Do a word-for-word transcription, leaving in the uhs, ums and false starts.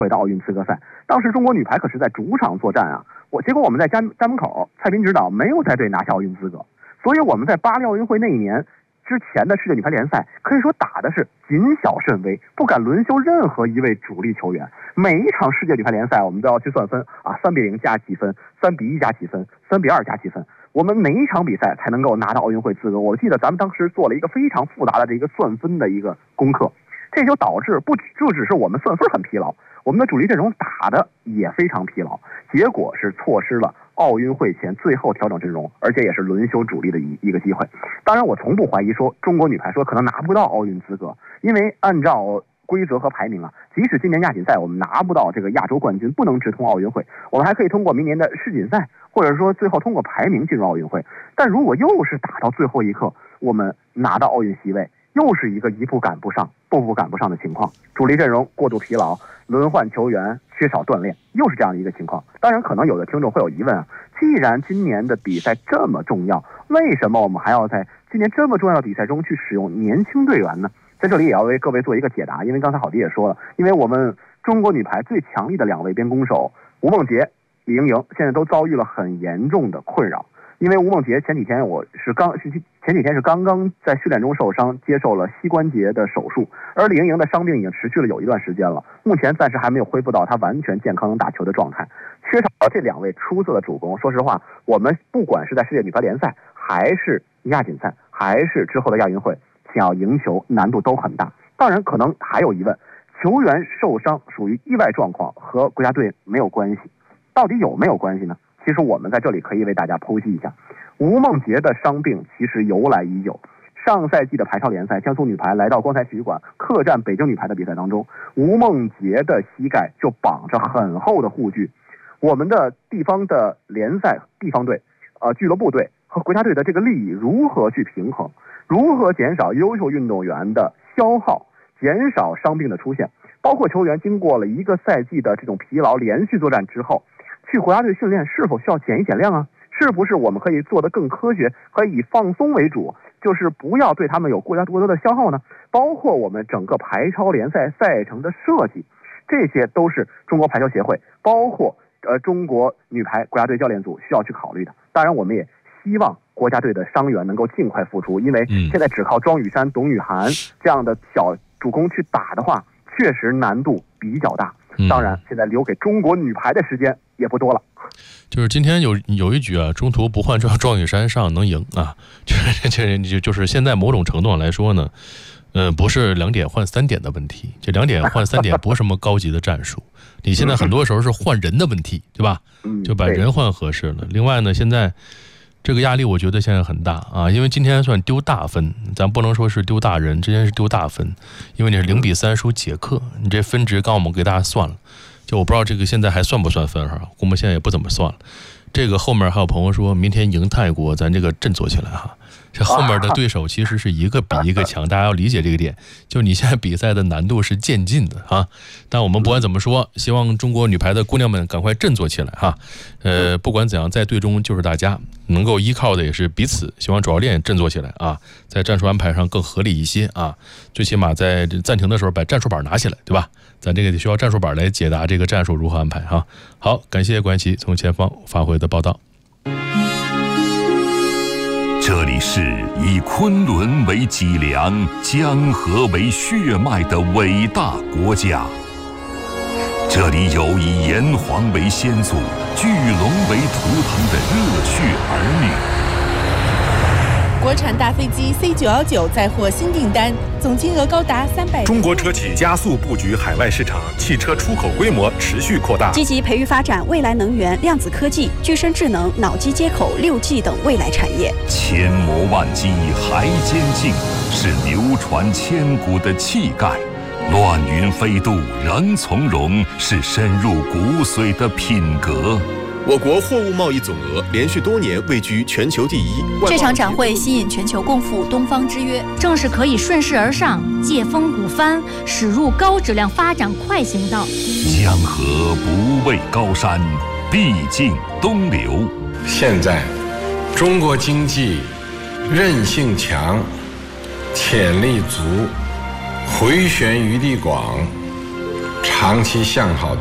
回到奥运资格赛。当时中国女排可是在主场作战啊，我结果我们在家家门口，蔡斌指导没有带队拿下奥运资格，所以我们在巴黎奥运会那一年之前的世界女排联赛可以说打的是谨小慎微，不敢轮休任何一位主力球员。每一场世界女排联赛我们都要去算分啊，三比零加几分，三比一加几分，三比二加几分，我们每一场比赛才能够拿到奥运会资格。我记得咱们当时做了一个非常复杂的这个算分的一个功课，这就导致不就只是我们算分很疲劳，我们的主力阵容打的也非常疲劳，结果是错失了奥运会前最后调整阵容，而且也是轮休主力的一一个机会。当然我从不怀疑说中国女排说可能拿不到奥运资格，因为按照规则和排名啊，即使今年亚锦赛我们拿不到这个亚洲冠军，不能直通奥运会，我们还可以通过明年的世锦赛，或者说最后通过排名进入奥运会。但如果又是打到最后一刻我们拿到奥运席位，又是一个一步赶不上步步赶不上的情况，主力阵容过度疲劳，轮换球员缺少锻炼，又是这样的一个情况。当然可能有的听众会有疑问啊，既然今年的比赛这么重要，为什么我们还要在今年这么重要的比赛中去使用年轻队员呢？在这里也要为各位做一个解答，因为刚才郝迪也说了，因为我们中国女排最强力的两位边攻手吴梦洁、李盈莹现在都遭遇了很严重的困扰。因为吴梦洁前几天我是刚是前几天是刚刚在训练中受伤，接受了膝关节的手术，而李盈莹的伤病已经持续了有一段时间了，目前暂时还没有恢复到她完全健康能打球的状态，缺少了这两位出色的主攻。说实话，我们不管是在世界女排联赛，还是亚锦赛，还是之后的亚运会，想要赢球难度都很大。当然可能还有疑问，球员受伤属于意外状况，和国家队没有关系，到底有没有关系呢？其实我们在这里可以为大家剖析一下，吴梦洁的伤病其实由来已久。上赛季的排超联赛，江苏女排来到光彩体育馆客战北京女排的比赛当中，吴梦洁的膝盖就绑着很厚的护具。我们的地方的联赛地方队、呃俱乐部队和国家队的这个利益如何去平衡？如何减少优秀运动员的消耗，减少伤病的出现？包括球员经过了一个赛季的这种疲劳连续作战之后，去国家队训练是否需要减一减量啊？是不是我们可以做得更科学，可以以放松为主，就是不要对他们有过加过多的消耗呢？包括我们整个排超联赛赛程的设计，这些都是中国排球协会，包括呃中国女排国家队教练组需要去考虑的。当然我们也希望国家队的伤员能够尽快复出，因为现在只靠庄雨珊、董雨涵这样的小主攻去打的话，确实难度比较大。当然现在留给中国女排的时间也不多了。 就是今天有有一局啊，中途不换庄庄雨珊上能赢啊，这这就就是现在某种程度上来说呢，呃，不是两点换三点的问题，这两点换三点不是什么高级的战术，你现在很多时候是换人的问题，对吧？就把人换合适了。另外呢，现在这个压力我觉得现在很大啊，因为今天算丢大分，咱不能说是丢大人，之前是丢大分，因为你是零比三输捷克，你这分值刚我们给大家算了。就我不知道这个现在还算不算分哈，我们现在也不怎么算了。这个后面还有朋友说明天赢泰国，咱这个振作起来哈。这后面的对手其实是一个比一个强，大家要理解这个点。就你现在比赛的难度是渐进的哈，但我们不管怎么说，希望中国女排的姑娘们赶快振作起来哈。呃，不管怎样，在队中就是大家能够依靠的也是彼此，希望主教练振作起来啊，在战术安排上更合理一些啊，最起码在暂停的时候把战术板拿起来，对吧？咱这个得需要战术板来解答这个战术如何安排哈。好，感谢关系从前方发回的报道。 这里是以昆仑为脊梁、江河为血脉的伟大国家。这里有以炎黄为先祖、巨龙为图腾的热血儿女。 国产大飞机 C 九一九再获新订单，总金额高达三百。 中国车企加速布局海外市场，汽车出口规模持续扩大， 积极培育发展未来能源、量子科技、具身智能、脑机接口、六 G 等未来产业。 千磨万击还坚劲，是流传千古的气概；乱云飞渡仍从容，是深入骨髓的品格。 我国货物贸易总额连续多年位居全球第一。 这场展会吸引全球共赴东方之约，正是可以顺势而上，借风鼓帆，驶入高质量发展快行道。 江河不畏高山，必经东流。 现在，中国经济韧性强，潜力足，回旋余地广， 长期向好